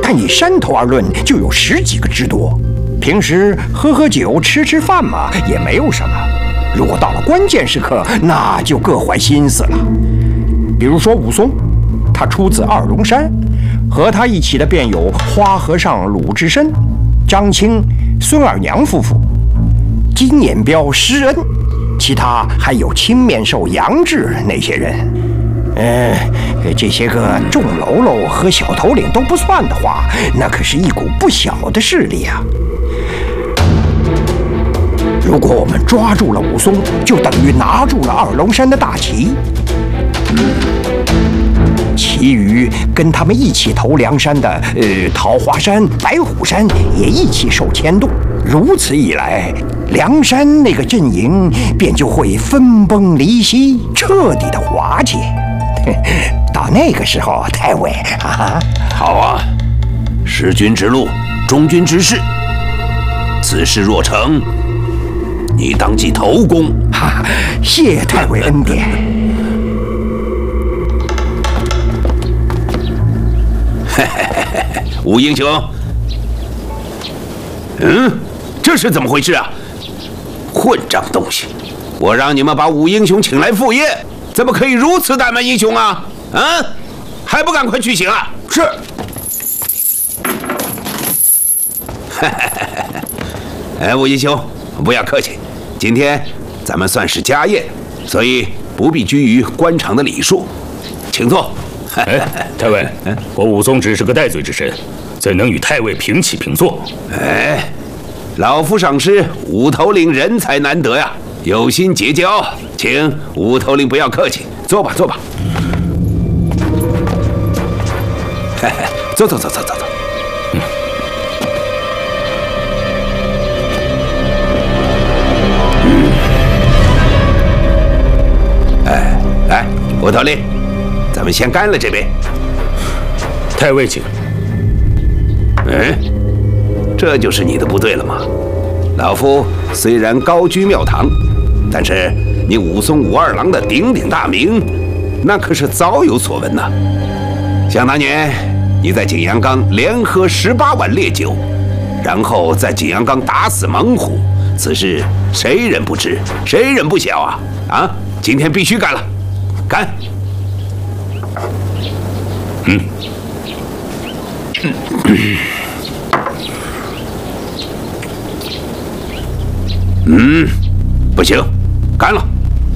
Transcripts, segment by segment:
但以山头而论，就有10几个之多。平时喝酒、吃饭嘛，也没有什么。如果到了关键时刻，那就各怀心思了。比如说武松，他出自二龙山，和他一起的便有花和尚鲁智深、张青、孙二娘夫妇、金眼彪施恩，其他还有青面兽杨志那些人。这些个众喽啰和小头领都不算的话，那可是一股不小的势力啊。如果我们抓住了武松，就等于拿住了二龙山的大旗。其余跟他们一起投梁山的，桃花山、白虎山也一起受牵动。如此一来，梁山那个阵营便就会分崩离析，彻底的瓦解。到那个时候，太尉好啊，识君之路，忠君之事。此事若成，你当记头功。 谢太尉恩典。 武英雄，这是怎么回事啊？混账东西！我让你们把武英雄请来赴宴，怎么可以如此怠慢英雄啊？还不赶快去醒啊！ 是。 武英雄，不要客气，今天咱们算是家宴，所以不必拘于官场的礼数，请坐。 太尉，我武松只是个戴罪之身，怎能与太尉平起平坐？ 老夫赏识武头领人才难得呀，有心结交，请武头领不要客气，坐吧，坐吧。坐。来，武头领，咱们先干了这杯。 太尉请。 这就是你的不对了吗？老夫虽然高居庙堂，但是你武松武二郎的鼎鼎大名，那可是早有所闻呐。想当年你在景阳冈连喝18碗烈酒，然后在景阳冈打死猛虎，此事谁人不知，谁人不晓啊？今天必须干了，干！不行，干了！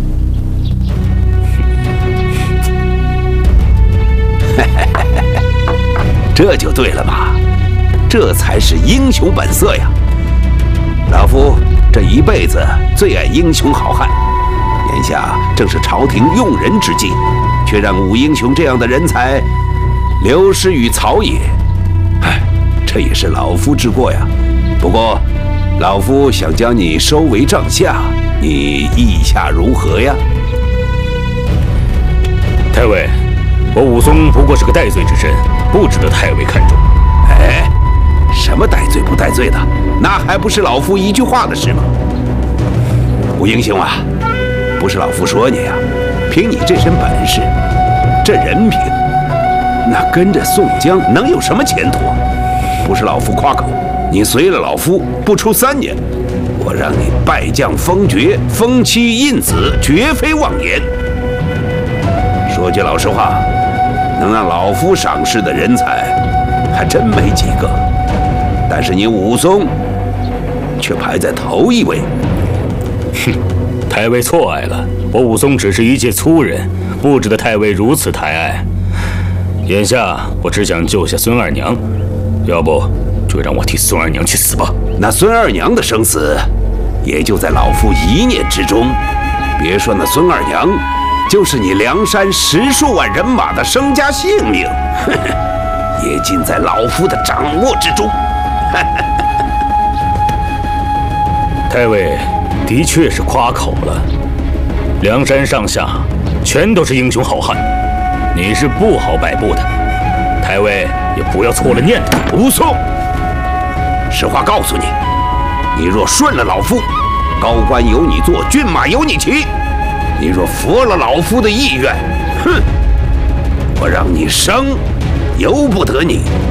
这就对了嘛，这才是英雄本色呀！老夫这一辈子最爱英雄好汉，眼下正是朝廷用人之际，却让武英雄这样的人才流失于草野，这也是老夫之过呀。不过，老夫想将你收为帐下，你意下如何呀？ 太尉，我武松不过是个戴罪之身，不值得太尉看重。 什么戴罪不戴罪的，那还不是老夫一句话的事吗？武英雄啊，不是老夫说你呀，凭你这身本事，这人品，那跟着宋江能有什么前途？不是老夫夸口，你随了老夫不出3年，我让你败将封爵，封妻印子，绝非妄言。说句老实话，能让老夫赏识的人才还真没几个，但是你武松却排在头1位。 太尉错爱了，我武松只是一介粗人，不值得太尉如此抬爱。眼下我只想救下孙二娘，要不就让我替孙二娘去死吧。 那孙二娘的生死，也就在老夫一念之中。别说那孙二娘，就是你梁山10数万人马的身家性命，也尽在老夫的掌握之中。 太尉的确是夸口了，梁山上下全都是英雄好汉，你是不好摆布的。太尉也不要错了念头。 武松，实话告诉你，你若顺了老夫，高官由你做，骏马由你骑；你若服了老夫的意愿，我让你生由不得你，